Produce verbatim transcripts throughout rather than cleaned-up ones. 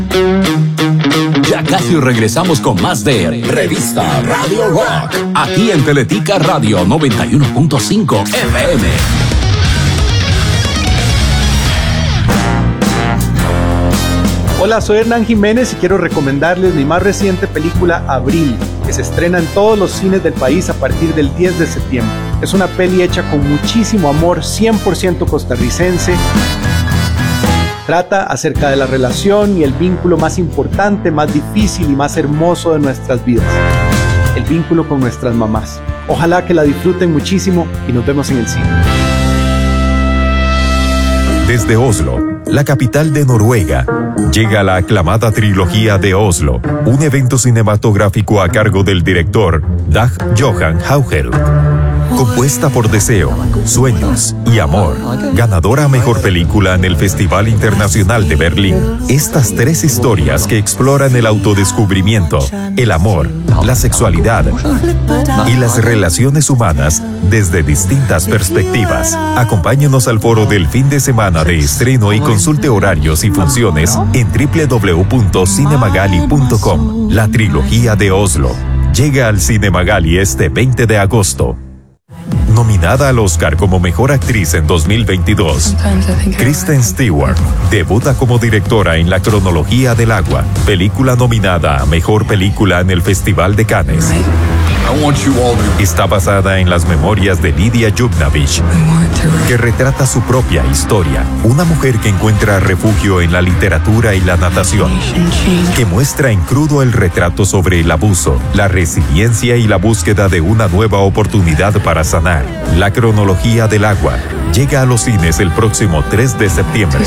Ya casi regresamos con más de Revista Radio Rock, aquí en Teletica Radio noventa y uno punto cinco F M. Hola, soy Hernán Jiménez y quiero recomendarles mi más reciente película, Abril, que se estrena en todos los cines del país a partir del diez de septiembre. Es una peli hecha con muchísimo amor, cien por ciento costarricense. Trata acerca de la relación y el vínculo más importante, más difícil y más hermoso de nuestras vidas. El vínculo con nuestras mamás. Ojalá que la disfruten muchísimo y nos vemos en el cine. Desde Oslo, la capital de Noruega, llega la aclamada trilogía de Oslo, un evento cinematográfico a cargo del director Dag Johan Haugerud. Compuesta por Deseo, Sueños y Amor, ganadora a Mejor Película en el Festival Internacional de Berlín. Estas tres historias que exploran el autodescubrimiento, el amor, la sexualidad y las relaciones humanas desde distintas perspectivas. Acompáñenos al foro del fin de semana de estreno y consulte horarios y funciones en doble u doble u doble u punto cinemagali punto com. La trilogía de Oslo llega al Cinemagali este veinte de agosto. Nominada al Oscar como Mejor Actriz en dos mil veintidós, Kristen Stewart debuta como directora en La Cronología del Agua, película nominada a Mejor Película en el Festival de Cannes. Está basada en las memorias de Lidia Yugnavich, que retrata su propia historia, una mujer que encuentra refugio en la literatura y la natación, que muestra en crudo el retrato sobre el abuso, la resiliencia y la búsqueda de una nueva oportunidad para sanar. La Cronología del Agua llega a los cines el próximo tres de septiembre.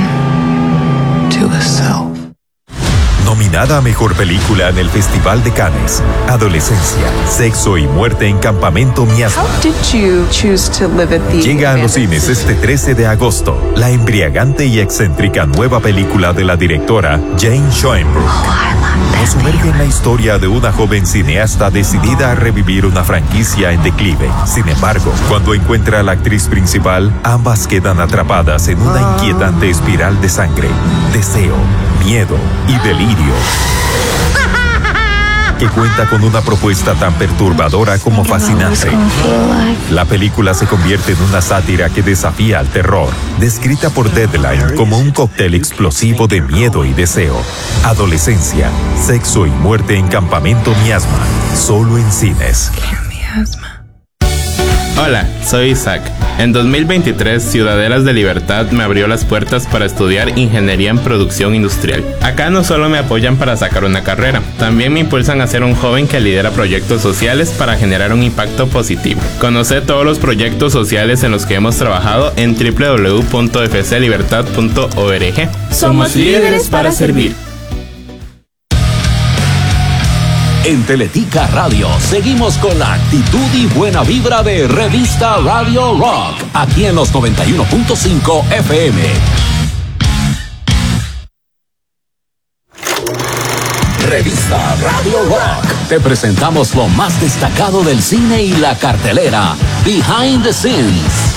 Nominada a Mejor Película en el Festival de Cannes, Adolescencia, Sexo y Muerte en Campamento Miasma. Llega a los cines este trece de agosto, la embriagante y excéntrica nueva película de la directora Jane Schoenbrück. Nos sumerge en la historia de una joven cineasta decidida a revivir una franquicia en declive. Sin embargo, cuando encuentra a la actriz principal, ambas quedan atrapadas en una inquietante espiral de sangre, deseo, miedo y delirio, que cuenta con una propuesta tan perturbadora como fascinante. La película se convierte en una sátira que desafía al terror, descrita por Deadline como un cóctel explosivo de miedo y deseo. Adolescencia, Sexo y Muerte en Campamento Miasma, solo en cines. Hola, soy Isaac. En dos mil veintitrés, Ciudadelas de Libertad me abrió las puertas para estudiar Ingeniería en Producción Industrial. Acá no solo me apoyan para sacar una carrera, también me impulsan a ser un joven que lidera proyectos sociales para generar un impacto positivo. Conoce todos los proyectos sociales en los que hemos trabajado en doble u doble u doble u punto f c libertad punto org. Somos líderes para servir. En Teletica Radio seguimos con la actitud y buena vibra de Revista Radio Rock, aquí en los noventa y uno punto cinco F M. Revista Radio Rock. Te presentamos lo más destacado del cine y la cartelera, Behind the Scenes.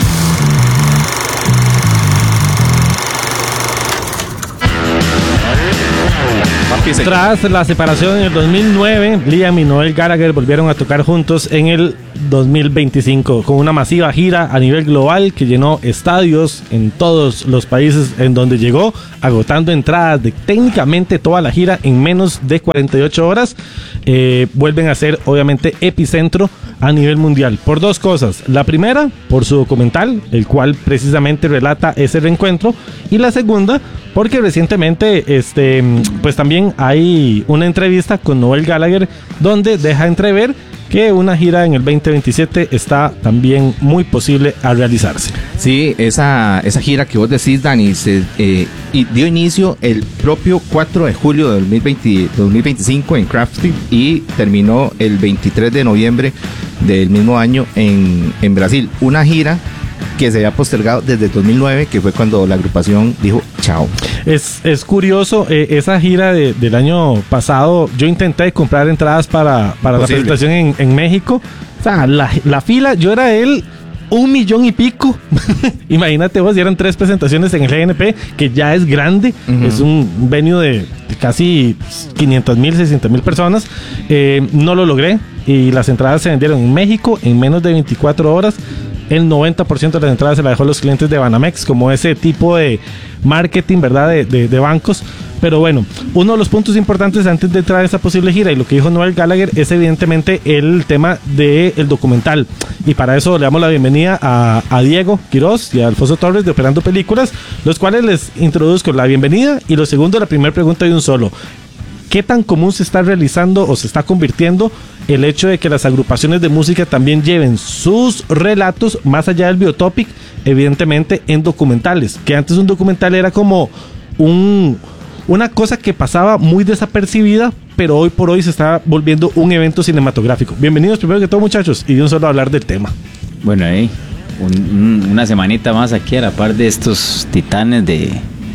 Tras la separación en el dos mil nueve, Liam y Noel Gallagher volvieron a tocar juntos en el dos mil veinticinco con una masiva gira a nivel global que llenó estadios en todos los países en donde llegó, agotando entradas de técnicamente toda la gira en menos de cuarenta y ocho horas. Eh, vuelven a ser obviamente epicentro a nivel mundial por dos cosas. La primera, por su documental, el cual precisamente relata ese reencuentro, y la segunda, porque recientemente este, pues también hay una entrevista con Noel Gallagher donde deja entrever que una gira en el veinte veintisiete está también muy posible a realizarse. Sí, esa, esa gira que vos decís, Dani, se eh, y dio inicio el propio cuatro de julio de dos mil veinte, dos mil veinticinco en Crafty y terminó el veintitrés de noviembre del mismo año en, en Brasil. Una gira que se había postergado desde dos mil nueve, que fue cuando la agrupación dijo chao. Es, es curioso, eh, esa gira de, del año pasado, yo intenté comprar entradas para, para la presentación en, en México. O sea, la, la fila, yo era el un millón y pico. Imagínate vos, eran tres presentaciones en el G N P, que ya es grande. Uh-huh. Es un venue de, de casi quinientas mil, seiscientas mil personas. Eh, no lo logré y las entradas se vendieron en México en menos de veinticuatro horas. El noventa por ciento de las entradas se la dejó a los clientes de Banamex, como ese tipo de marketing, ¿verdad? De, de, de bancos. Pero bueno, uno de los puntos importantes antes de entrar a esa posible gira, y lo que dijo Noel Gallagher, es evidentemente el tema del documental. Y para eso le damos la bienvenida a, a Diego Quiroz y a Alfonso Torres de Operando Películas, los cuales les introduzco la bienvenida. Y lo segundo, la primera pregunta de un solo: ¿qué tan común se está realizando o se está convirtiendo el hecho de que las agrupaciones de música también lleven sus relatos más allá del biotopic, evidentemente en documentales? Que antes un documental era como un, una cosa que pasaba muy desapercibida, pero hoy por hoy se está volviendo un evento cinematográfico. Bienvenidos primero que todo, muchachos, y de un solo a hablar del tema. Bueno, ahí un, un, una semanita más aquí a la par de estos titanes de...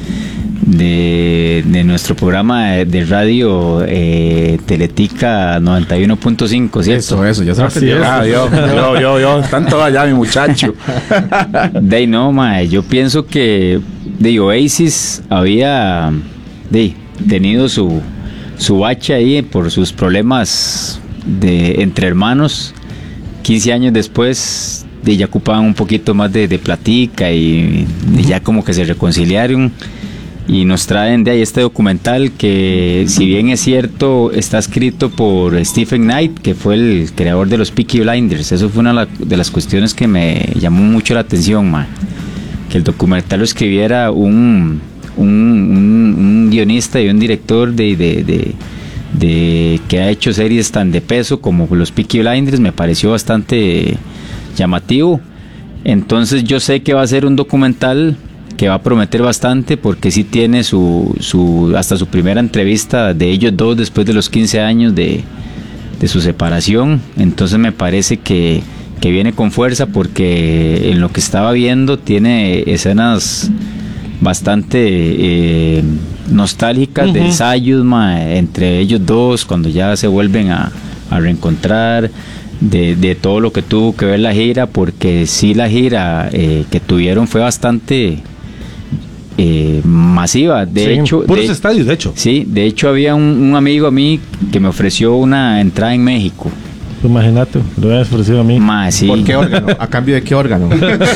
De, de nuestro programa de, de radio eh, Teletica noventa y uno punto cinco, ¿cierto? Eso, eso, ya se aprendió. Ah, yo, yo, yo, yo, están todos allá, mi muchacho. De ahí no, mae, yo pienso que de Oasis había de, tenido su, su bache ahí por sus problemas de, entre hermanos. quince años después de, ya ocupaban un poquito más de, de platica y de ya como que se reconciliaron. Y nos traen de ahí este documental que, si bien es cierto, está escrito por Stephen Knight, que fue el creador de los Peaky Blinders. Eso fue una de las cuestiones que me llamó mucho la atención, man. Que el documental lo escribiera un, un, un, un guionista y un director de, de, de, de que ha hecho series tan de peso como los Peaky Blinders. Me pareció bastante llamativo. Entonces yo sé que va a ser un documental que va a prometer bastante, porque sí tiene su, su hasta su primera entrevista de ellos dos después de los quince años de, de su separación. Entonces me parece que, que viene con fuerza, porque en lo que estaba viendo tiene escenas bastante eh, nostálgicas, uh-huh, de ensayos, ma, entre ellos dos cuando ya se vuelven a, a reencontrar. De, de todo lo que tuvo que ver la gira, porque sí, la gira eh, que tuvieron fue bastante eh, masiva. De sí, hecho, puros de, estadios, de hecho. Sí, de hecho había un, un amigo a mí que me ofreció una entrada en México. Imagínate, lo habías ofrecido a mí. Ma, sí. ¿Por qué órgano? ¿A cambio de qué órgano?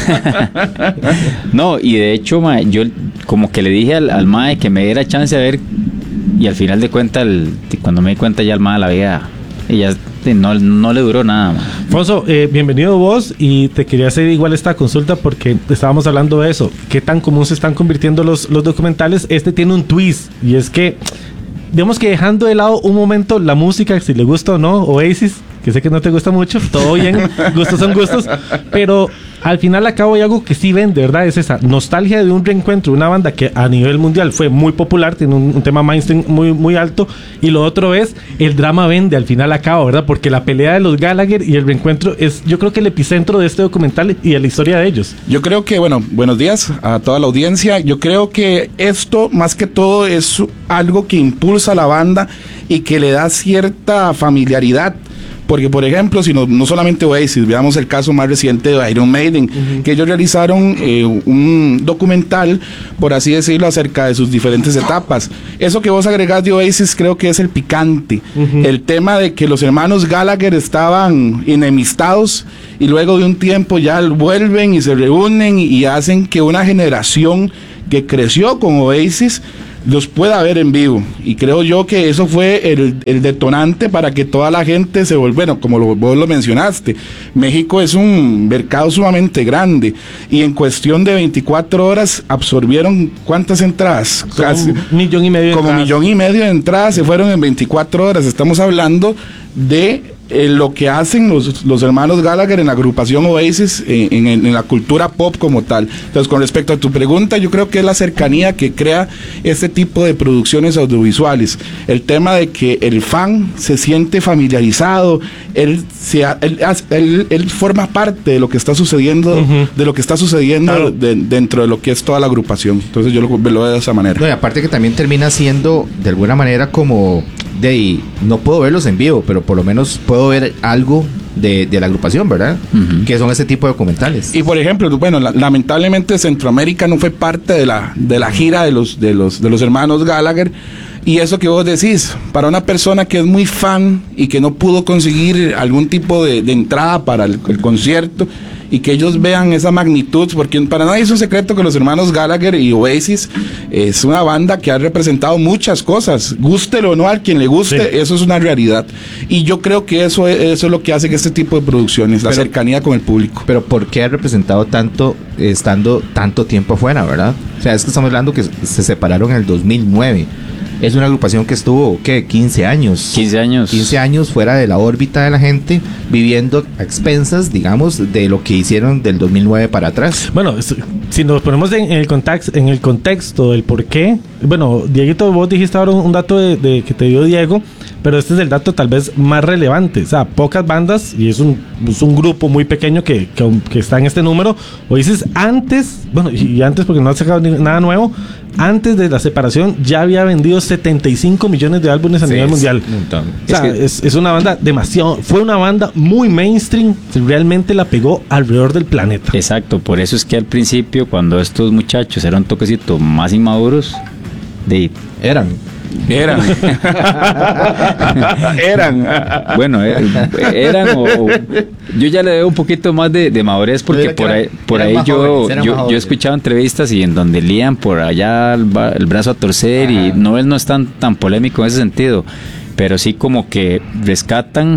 No, y de hecho, ma, yo como que le dije al, al mae que me diera chance a ver, y al final de cuentas, cuando me di cuenta ya el mae la había, ella no, no le duró nada, man. Alfonso, eh, bienvenido vos, y te quería hacer igual esta consulta porque estábamos hablando de eso, qué tan común se están convirtiendo los, los documentales. Este tiene un twist, y es que digamos que dejando de lado un momento la música, si le gusta o no, Oasis, que sé que no te gusta mucho, todo bien, gustos son gustos, pero al final al cabo hay algo que sí vende, ¿verdad? Es esa nostalgia de un reencuentro, una banda que a nivel mundial fue muy popular, tiene un, un tema mainstream muy, muy alto, y lo otro es el drama vende al final al cabo, ¿verdad? Porque la pelea de los Gallagher y el reencuentro es, yo creo que el epicentro de este documental y de la historia de ellos. Yo creo que, bueno, buenos días a toda la audiencia. Yo creo que esto, más que todo, es algo que impulsa a la banda y que le da cierta familiaridad. Porque, por ejemplo, si no, no solamente Oasis, veamos el caso más reciente de Iron Maiden, uh-huh, que ellos realizaron eh, un documental, por así decirlo, acerca de sus diferentes etapas. Eso que vos agregás de Oasis creo que es el picante. Uh-huh. El tema de que los hermanos Gallagher estaban enemistados y luego de un tiempo ya vuelven y se reúnen y hacen que una generación que creció con Oasis los pueda ver en vivo, y creo yo que eso fue el, el detonante para que toda la gente se volviera, bueno, como lo, vos lo mencionaste, México es un mercado sumamente grande, y en cuestión de veinticuatro horas absorbieron ¿cuántas entradas? Como Casi, un millón y medio como entradas. millón y medio de entradas se fueron en veinticuatro horas. Estamos hablando de eh, lo que hacen los, los hermanos Gallagher en la agrupación Oasis, eh, en, en, en la cultura pop como tal. Entonces, con respecto a tu pregunta, yo creo que es la cercanía que crea este tipo de producciones audiovisuales. El tema de que el fan se siente familiarizado, él, se, él, él, él forma parte de lo que está sucediendo, uh-huh, de lo que está sucediendo claro, de, dentro de lo que es toda la agrupación. Entonces yo lo, lo veo de esa manera. No, y aparte que también termina siendo de alguna manera como de, no puedo verlos en vivo, pero por lo menos puedo ver algo de, de la agrupación, ¿verdad? Uh-huh. Que son ese tipo de documentales. Y por ejemplo, bueno, la, lamentablemente Centroamérica no fue parte de la, de la gira de los, de los, de los hermanos Gallagher. Y eso que vos decís, para una persona que es muy fan y que no pudo conseguir algún tipo de, de entrada para el, el concierto, y que ellos vean esa magnitud, porque para nadie es un secreto que los hermanos Gallagher y Oasis es una banda que ha representado muchas cosas, gústelo o no, al quien le guste, sí. Eso es una realidad, y yo creo que eso es, eso es lo que hace que este tipo de producciones, la pero, cercanía con el público. Pero ¿por qué ha representado tanto, estando tanto tiempo afuera, verdad? O sea, es que estamos hablando que se separaron en el dos mil nueve. Es una agrupación que estuvo, ¿qué? quince años. quince años. quince años fuera de la órbita de la gente, viviendo a expensas, digamos, de lo que hicieron del dos mil nueve para atrás. Bueno, si nos ponemos en el contexto, en el contexto del por qué, bueno, Dieguito, vos dijiste ahora un, un dato de, de que te dio Diego, pero este es el dato tal vez más relevante. O sea, pocas bandas, y es un, es un grupo muy pequeño que, que, que está en este número. O dices, antes, bueno, y antes porque no ha sacado nada nuevo, antes de la separación ya había vendido setenta y cinco millones de álbumes a sí, nivel mundial. O sea, es, que es, es una banda demasiado, fue una banda muy mainstream, realmente la pegó alrededor del planeta. Exacto, por eso es que al principio, cuando estos muchachos eran un toquecito más inmaduros, de eran Eran. Eran. Bueno, er, eran o, o yo ya le veo un poquito más de, de madurez porque por ahí, por ahí yo, jóvenes, yo, yo he escuchado entrevistas y en donde lían por allá el, el brazo a torcer. Ajá. Y no, él no es tan, tan polémico en ese sentido, pero sí como que rescatan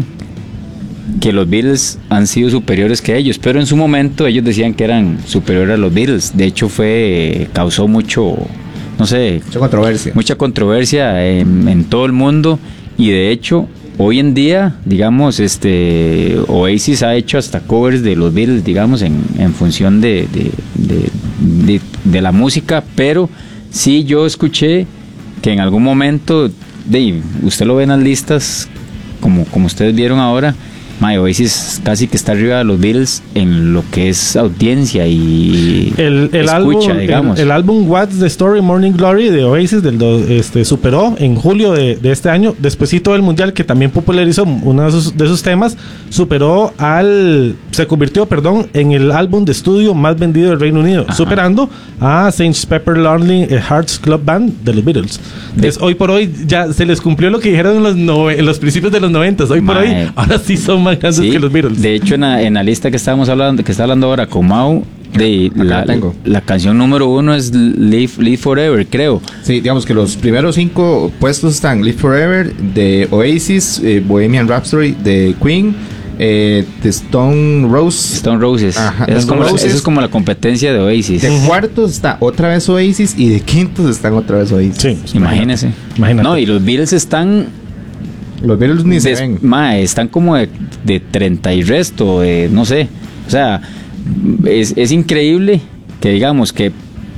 que los Beatles han sido superiores que ellos, pero en su momento ellos decían que eran superiores a los Beatles. De hecho fue, causó mucho, no sé, mucha controversia, mucha controversia en, en todo el mundo, y de hecho hoy en día, digamos, este Oasis ha hecho hasta covers de los Beatles, digamos, en, en función de, de, de, de, de la música, pero sí yo escuché que en algún momento, de, usted lo ve en las listas, como, como ustedes vieron ahora, My Oasis casi que está arriba de los Beatles en lo que es audiencia y el, el escucha, álbum, digamos. El, el álbum What's the Story Morning Glory de Oasis del do, este, superó en julio de, de este año, despuesito del mundial, que también popularizó uno de sus, de sus temas, superó al se convirtió, perdón, en el álbum de estudio más vendido del Reino Unido. Ajá. Superando a Saint Pepper Lonely Hearts Club Band de los Beatles. Entonces, hoy por hoy ya se les cumplió lo que dijeron en los, nove, en los principios de los noventas. Hoy por Mae. hoy, ahora sí son más grandes, sí, que los Beatles. De hecho, en la, en la lista que estábamos hablando, que está hablando ahora con Mau, de la, la, la canción número uno es Live, Live Forever, creo. Sí, digamos que los primeros cinco puestos están Live Forever de Oasis, eh, Bohemian Rhapsody de Queen, eh, The Stone Roses. Stone Roses. Ajá, esa, es como Roses. La, esa es como la competencia de Oasis. De cuartos está otra vez Oasis y de quintos están otra vez Oasis. Sí, imagínese. Imagínate. No, y los Beatles están... Los Beatles ni se ven. Ma, están como de, de treinta y resto, de, no sé. O sea, es, es increíble que digamos que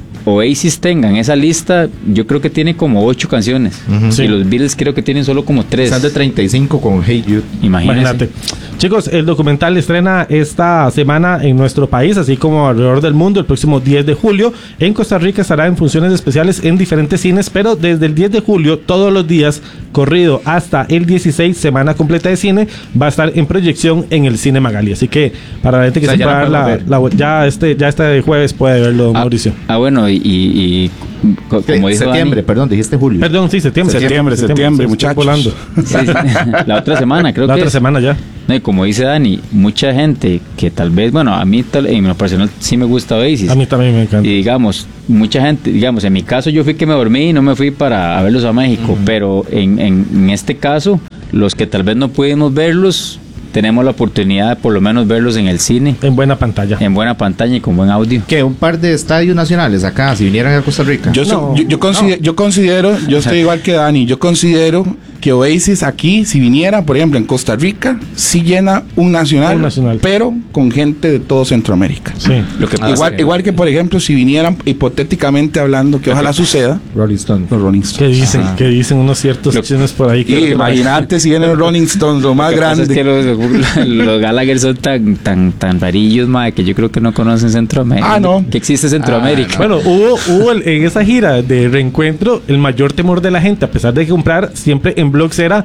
Oasis tengan esa lista. Yo creo que tiene como ocho canciones. Uh-huh. Sí. Y los Beatles creo que tienen solo como tres. Están de treinta y cinco con Hey Jude. Imagínate. Imagínate. Chicos, el documental estrena esta semana en nuestro país, así como alrededor del mundo, el próximo diez de julio. En Costa Rica estará en funciones especiales en diferentes cines, pero desde el diez de julio, todos los días, corrido hasta el dieciséis, semana completa de cine, va a estar en proyección en el Cine Magali. Así que para la gente que o sea, se pueda dar la, la, ya este ya este jueves puede verlo, ah, Mauricio. Ah, bueno, y, y, y como dijo septiembre, Dani, perdón, dijiste julio. Perdón, sí, septiembre. Septiembre, septiembre, septiembre muchachos. Volando. Sí, sí. La otra semana, creo la que La otra es. semana ya. No, y como dice Dani, mucha gente que tal vez, bueno, a mí tal, en lo personal sí me gusta Oasis. A mí también me encanta. Y digamos, mucha gente, digamos, en mi caso yo fui que me dormí y no me fui para a verlos a México, uh-huh. Pero en, en, en este caso, los que tal vez no pudimos verlos, tenemos la oportunidad de por lo menos verlos en el cine. En buena pantalla. En buena pantalla y con buen audio. ¿Qué? ¿Un par de estadios nacionales acá, si vinieran a Costa Rica? Yo, no, yo, yo, consider, no. yo considero, yo estoy igual que Dani, yo considero que Oasis aquí, si viniera, por ejemplo, en Costa Rica, sí llena un nacional, un nacional. Pero con gente de todo Centroamérica. Sí. Lo que ah, igual, sí. igual que, por ejemplo, si vinieran, hipotéticamente hablando, que ojalá suceda, Rolling Stones. Los Rolling Stones. ¿Qué dicen? ¿Qué dicen unos ciertos chines por ahí? Que imagínate si vienen los Rolling Stones, lo más lo grande. Es que los, los Gallagher son tan, tan, tan rarillos, madre, que yo creo que no conocen Centroamérica. Ah, no. Que existe Centroamérica. Ah, no. Bueno, hubo, hubo el, en esa gira de reencuentro, el mayor temor de la gente, a pesar de comprar siempre en blogs, era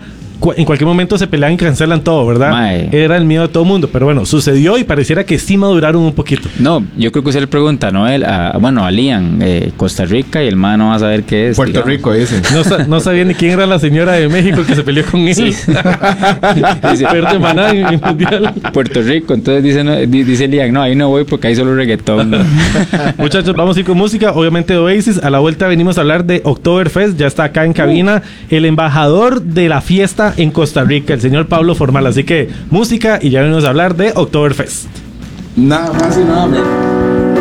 cu- en cualquier momento se pelean y cancelan todo, ¿verdad? Mae. Era el miedo de todo el mundo, pero bueno, sucedió y pareciera que sí maduraron un poquito. No, yo creo que usted le pregunta, ¿no? Él, a, bueno, a Liam, eh, Costa Rica, y el man no va a saber qué es. Puerto digamos. Rico, dice. No, sa- no sabía ni quién era la señora de México que se peleó con él. Sí. Dice, Verde maná en el mundial. Puerto Rico, entonces dice, no, di- dice Liam, no, ahí no voy porque hay solo reggaetón. Muchachos, vamos a ir con música, obviamente de Oasis. A la vuelta venimos a hablar de Oktoberfest. Ya está acá en cabina el embajador de la fiesta en Costa Rica, el señor Pablo Formal. Así que música y ya venimos a hablar de Oktoberfest. Nada más y nada menos.